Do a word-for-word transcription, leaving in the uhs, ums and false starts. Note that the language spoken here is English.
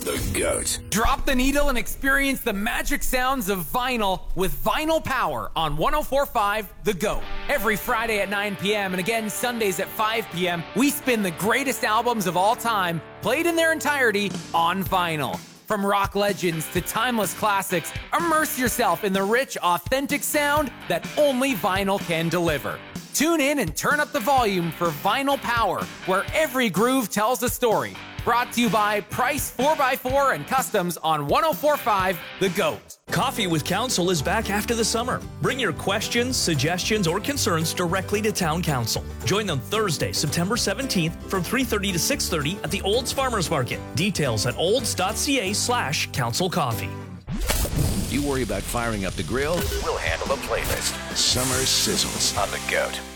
The GOAT. Drop the needle and experience the magic sounds of vinyl with Vinyl Power on one oh four point five The GOAT. Every Friday at nine p.m. and again Sundays at five p.m., we spin the greatest albums of all time, played in their entirety on vinyl. From rock legends to timeless classics, immerse yourself in the rich, authentic sound that only vinyl can deliver. Tune in and turn up the volume for Vinyl Power, where every groove tells a story. Brought to you by Price four by four and Customs on one oh four point five The GOAT. Coffee with Council is back after the summer. Bring your questions, suggestions, or concerns directly to Town Council. Join them Thursday, September seventeenth from three thirty to six thirty at the Olds Farmers Market. Details at olds.ca slash council coffee. You worry about firing up the grill? We'll handle the playlist. Summer Sizzles on The GOAT.